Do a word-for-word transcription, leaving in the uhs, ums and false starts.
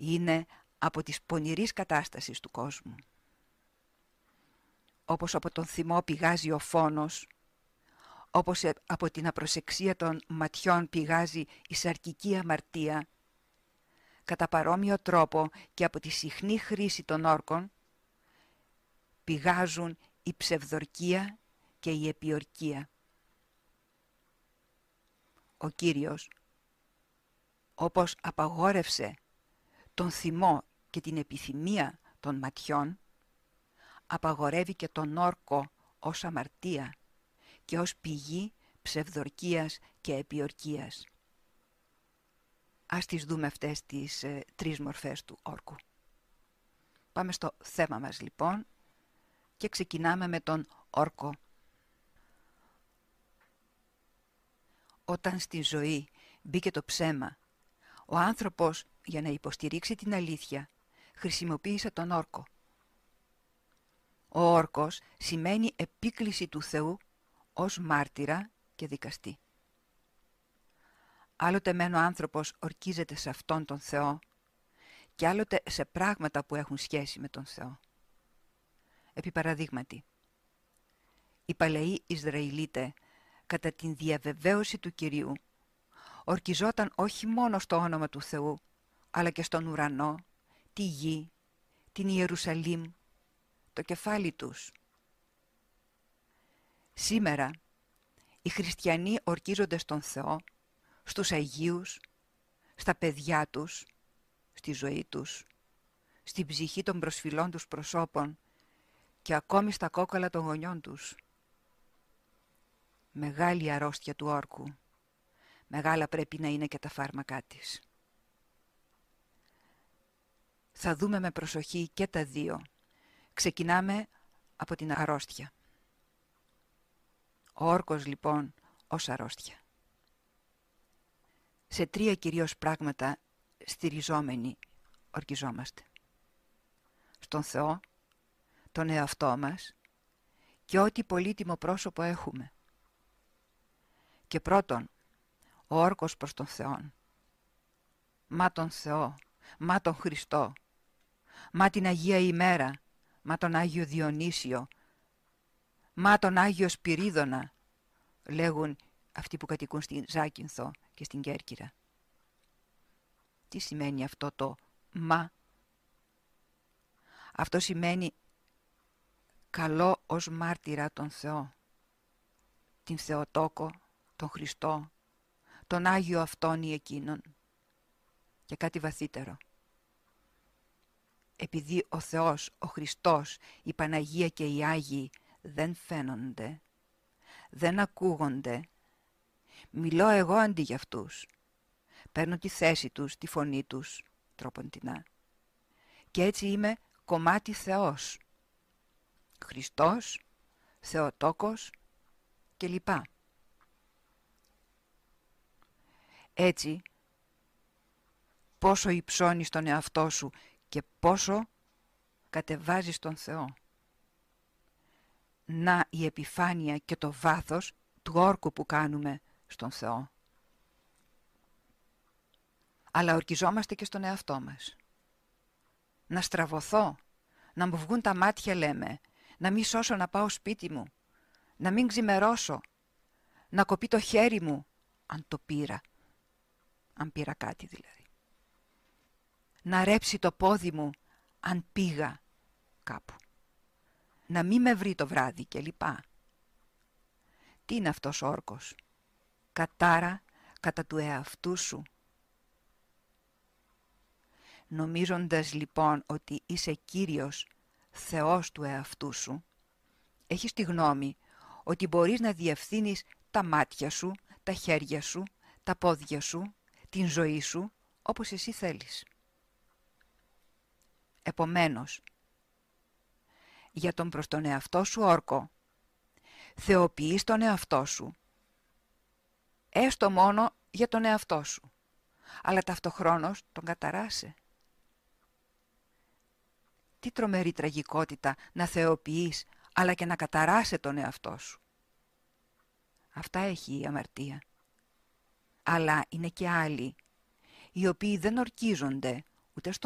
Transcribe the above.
είναι από της πονηρής κατάστασης του κόσμου. Όπως από τον θυμό πηγάζει ο φόνος, όπως από την απροσεξία των ματιών πηγάζει η σαρκική αμαρτία, κατά παρόμοιο τρόπο και από τη συχνή χρήση των όρκων πηγάζουν η ψευδορκία και η επιορκία. Ο Κύριος, όπως απαγόρευσε τον θυμό και την επιθυμία των ματιών, απαγορεύει και τον όρκο ως αμαρτία και ως πηγή ψευδορκίας και επιορκίας. Ας τις δούμε αυτές τις ε, τρεις μορφές του όρκου. Πάμε στο θέμα μας λοιπόν και ξεκινάμε με τον όρκο. Όταν στη ζωή μπήκε το ψέμα, ο άνθρωπος για να υποστηρίξει την αλήθεια χρησιμοποίησε τον όρκο. Ο όρκος σημαίνει επίκληση του Θεού ως μάρτυρα και δικαστή. Άλλοτε μεν ο άνθρωπος ορκίζεται σε αυτόν τον Θεό και άλλοτε σε πράγματα που έχουν σχέση με τον Θεό. Επί παραδείγματι, οι παλαιοί Ισραηλίτε κατά την διαβεβαίωση του Κυρίου ορκιζόταν όχι μόνο στο όνομα του Θεού, αλλά και στον ουρανό, τη γη, την Ιερουσαλήμ, το κεφάλι τους. Σήμερα οι χριστιανοί ορκίζονται στον Θεό, στους Αγίους, στα παιδιά τους, στη ζωή τους, στην ψυχή των προσφυλών τους προσώπων και ακόμη στα κόκαλα των γονιών τους. Μεγάλη αρρώστια του όρκου. Μεγάλα πρέπει να είναι και τα φάρμακά της. Θα δούμε με προσοχή και τα δύο. Ξεκινάμε από την αρρώστια. Ο όρκος λοιπόν ως αρρώστια. Σε τρία κυρίως πράγματα στηριζόμενοι ορκιζόμαστε. Στον Θεό, τον εαυτό μας και ό,τι πολύτιμο πρόσωπο έχουμε. Και πρώτον, ο όρκος προς τον Θεόν. Μα τον Θεό, μα τον Χριστό, μα την Αγία ημέρα, μα τον Άγιο Διονύσιο, μα τον Άγιο Σπυρίδωνα, λέγουν αυτοί που κατοικούν στην Ζάκυνθο και στην Κέρκυρα. Τι σημαίνει αυτό το μα? Αυτό σημαίνει καλό ως μάρτυρα τον Θεό, την Θεοτόκο, τον Χριστό, τον Άγιο αυτόν ή εκείνον. Και κάτι βαθύτερο. Επειδή ο Θεός, ο Χριστός, η Παναγία και οι Άγιοι δεν φαίνονται, δεν ακούγονται, μιλώ εγώ αντί για αυτούς. Παίρνω τη θέση τους, τη φωνή τους, τροποντινά. Και έτσι είμαι κομμάτι Θεός. Χριστός, Θεοτόκος κλπ. Έτσι, πόσο υψώνεις τον εαυτό σου και πόσο κατεβάζεις τον Θεό. Να η επιφάνεια και το βάθος του όρκου που κάνουμε στον Θεό. Αλλά ορκιζόμαστε και στον εαυτό μας. Να στραβωθώ, να μου βγουν τα μάτια λέμε, να μην σώσω να πάω σπίτι μου, να μην ξημερώσω, να κοπεί το χέρι μου, αν το πήρα, αν πήρα κάτι δηλαδή. Να ρέψει το πόδι μου, αν πήγα κάπου. Να μην με βρει το βράδυ κλπ. Τι είναι αυτός ο όρκος? Κατάρα κατά του εαυτού σου. Νομίζοντας λοιπόν ότι είσαι Κύριος Θεός του εαυτού σου, έχεις τη γνώμη ότι μπορείς να διευθύνεις τα μάτια σου, τα χέρια σου, τα πόδια σου, την ζωή σου όπως εσύ θέλεις. Επομένως, για τον προς τον εαυτό σου όρκο, θεοποιείς τον εαυτό σου, έστω μόνο για τον εαυτό σου, αλλά ταυτοχρόνως τον καταράσε. Τι τρομερή τραγικότητα να θεοποιείς, αλλά και να καταράσε τον εαυτό σου. Αυτά έχει η αμαρτία. Αλλά είναι και άλλοι, οι οποίοι δεν ορκίζονται ούτε στο